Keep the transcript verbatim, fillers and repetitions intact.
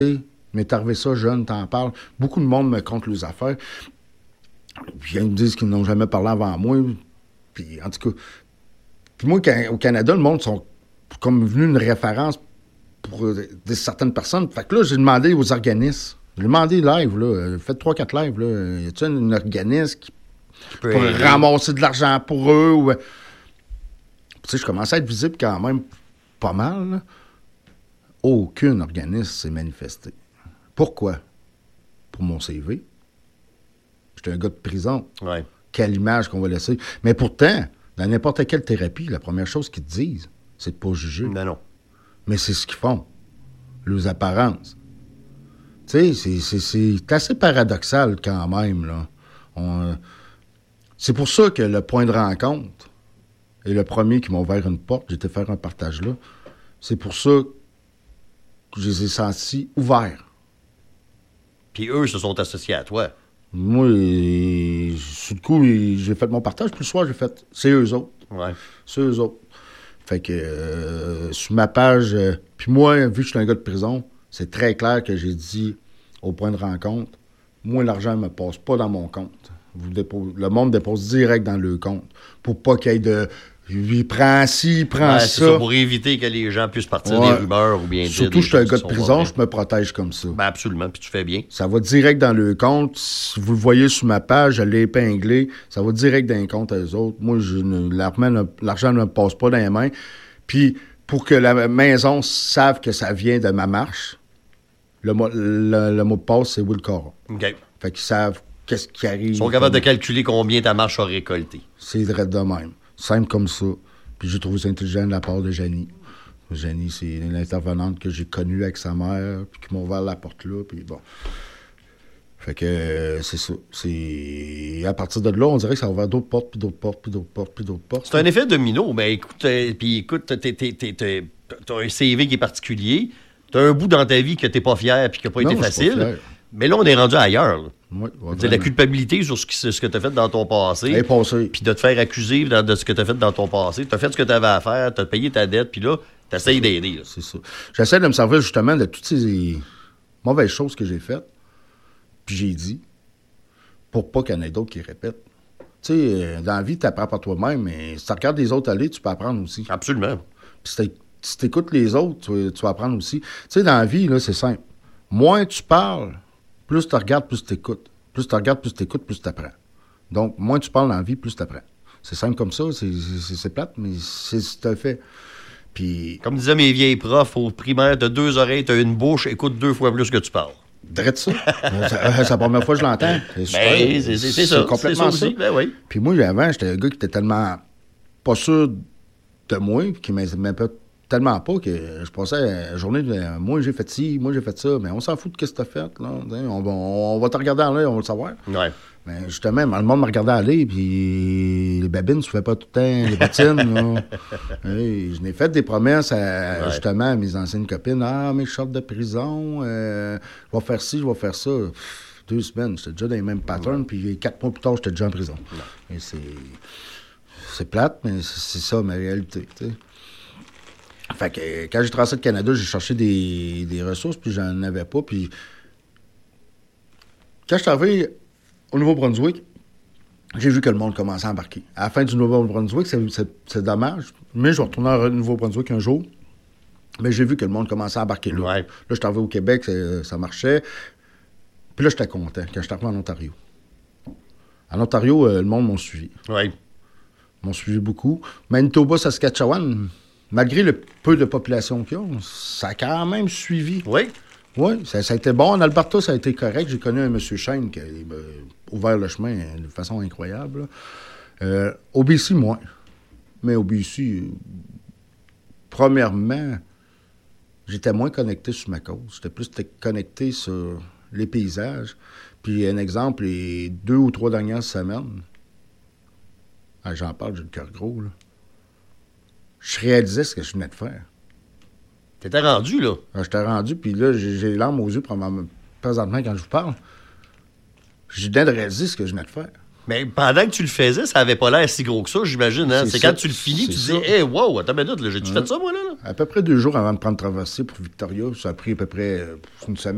m'est arrivé ça jeune, t'en parles. Beaucoup de monde me compte les affaires. Puis ils me disent qu'ils n'ont jamais parlé avant moi. Puis en tout cas, puis moi, au Canada, le monde sont comme venus une référence pour euh, des, certaines personnes. Fait que là, j'ai demandé aux organismes. J'ai demandé live, là. Faites trois quatre lives, là. Y a-t-il un organisme qui peut ramasser de l'argent pour eux? Ou... Tu sais, je commençais à être visible quand même pas mal, là. Aucun organisme s'est manifesté. Pourquoi? Pour mon C V. J'étais un gars de prison. Ouais. Quelle image qu'on va laisser. Mais pourtant, dans n'importe quelle thérapie, la première chose qu'ils te disent, c'est de pas juger. Non, non. Mais c'est ce qu'ils font. Leurs apparences. Tu sais, c'est, c'est, c'est assez paradoxal quand même, là. On, c'est pour ça que le point de rencontre est le premier qui m'a ouvert une porte. J'étais faire un partage là. C'est pour ça que je les ai sentis ouverts. Puis eux se sont associés à toi. Moi, et, sur le coup, et, j'ai fait mon partage, puis le soir, j'ai fait « c'est eux autres Ouais. ». C'est eux autres. Fait que euh, sur ma page... Euh, puis moi, vu que je suis un gars de prison, c'est très clair que j'ai dit au point de rencontre, moi, l'argent ne me passe pas dans mon compte. Vous dépose, le monde dépose direct dans le compte. Pour pas qu'il y ait de... Il prend ci, il prend Ouais, ça. c'est ça. Pour éviter que les gens puissent partir ouais. des rumeurs ou bien dire. Surtout, je suis un gars de prison, je me protège comme ça. Ben absolument, puis tu fais bien. Ça va direct dans le compte. Si vous le voyez sur ma page, je l'ai épinglé. Ça va direct dans les comptes à eux autres. Moi, je ne, l'argent, l'argent ne me passe pas dans les mains. Puis, pour que la maison sache que ça vient de ma marche, le, mot, le, le mot de passe, c'est Will Caron. OK. Fait qu'ils savent qu'est-ce qui arrive. Ils sont capables de calculer combien ta marche a récolté. C'est vrai de même. Simple comme ça. Puis j'ai trouvé ça intelligent de la part de Janie. Janie, c'est l'intervenante que j'ai connue avec sa mère, puis qui m'a ouvert la porte là, puis bon. Fait que euh, c'est ça. C'est... À partir de là, on dirait que ça a ouvert d'autres portes, puis d'autres portes, puis d'autres portes, puis d'autres portes. C'est un effet domino. Ben écoute, euh, puis écoute, t'es, t'es, t'es, t'es, t'as un C V qui est particulier, t'as un bout dans ta vie que t'es pas fier puis qui n'a pas non, été facile. Pas mais là, on est rendu ailleurs. Là. Oui, ouais, la culpabilité sur ce, qui, ce que tu as fait dans ton passé. Elle est passée. Puis de te faire accuser de, de ce que tu as fait dans ton passé. Tu as fait ce que tu avais à faire, tu as payé ta dette, puis là, tu essayes d'aider. Là. C'est ça. J'essaie de me servir justement de toutes ces mauvaises choses que j'ai faites, puis j'ai dit, pour pas qu'il y en ait d'autres qui répètent. Tu sais, dans la vie, tu apprends par toi-même, mais si tu regardes les autres aller, tu peux apprendre aussi. Absolument. Puis si tu écoutes les autres, tu, tu vas apprendre aussi. Tu sais, dans la vie, là, c'est simple. Moins tu parles, plus tu regardes, plus tu écoutes. Plus tu regardes, plus tu écoutes, plus tu apprends. Donc, moins tu parles dans la vie, plus tu apprends. C'est simple comme ça, c'est, c'est, c'est plate, mais c'est ce que tu as fait. Puis... Comme disaient mes vieilles profs au primaire, t'as deux oreilles, t'as une bouche, écoute deux fois plus que tu parles. Drette ça. c'est la première fois que je l'entends. C'est, super. Ben, c'est, c'est, c'est ça. C'est complètement c'est ça. Aussi. Ben, oui. Puis moi, avant, j'étais un gars qui était tellement pas sûr de moi, qui m'aimait pas tellement pas que je passais la journée de moi j'ai fait ci, moi j'ai fait ça, mais on s'en fout de ce que t'as fait, là. On va, on va te regarder en l'air, on va le savoir. Ouais. Mais justement, le monde me regardait aller, puis les babines, tu fais pas tout le temps, les bottines, là. Hey, je n'ai fait des promesses à, ouais. justement, à mes anciennes copines. Ah, mais je sors de prison, euh, je vais faire ci, je vais faire ça. Pff, deux semaines, j'étais déjà dans les mêmes patterns, ouais. Puis quatre mois plus tard, j'étais déjà en prison. Ouais. Et c'est, c'est plate, mais c'est, c'est ça ma réalité, tu sais. Fait que quand j'ai traversé le Canada, j'ai cherché des, des ressources, puis j'en avais pas. Puis quand je suis arrivé au Nouveau-Brunswick, j'ai vu que le monde commençait à embarquer. À la fin du Nouveau-Brunswick, c'est, c'est, c'est dommage, mais je vais retourner au Nouveau-Brunswick un jour. Mais j'ai vu que le monde commençait à embarquer là. Ouais. Là, je suis arrivé au Québec, ça marchait. Puis là, j'étais content quand je suis arrivé en Ontario. En Ontario, euh, le monde m'a suivi. Oui. Ils m'ont suivi beaucoup. Manitoba, Saskatchewan, malgré le peu de population qu'ils ont, ça a quand même suivi. Oui. Oui, ça, ça a été bon. En Alberta, ça a été correct. J'ai connu un monsieur Shane qui a ouvert le chemin de façon incroyable. Euh, au B C, moins. Mais au B C, euh, premièrement, j'étais moins connecté sur ma cause. J'étais plus connecté sur les paysages. Puis, un exemple, les deux ou trois dernières semaines, ah, j'en parle, j'ai le cœur gros, là. Je réalisais ce que je venais de faire. T'étais rendu, là? Ah, j'étais rendu, puis là, j'ai, j'ai les larmes aux yeux présentement quand je vous parle. Je viens de réaliser ce que je venais de faire. Mais pendant que tu le faisais, ça avait pas l'air si gros que ça, j'imagine. Hein? C'est, c'est quand tu le finis, tu ça. dis « Hey, wow, attends une minute, là, j'ai-tu ouais. fait ça, moi, là? » À peu près deux jours avant de prendre traversée pour Victoria, ça a pris à peu près une semaine.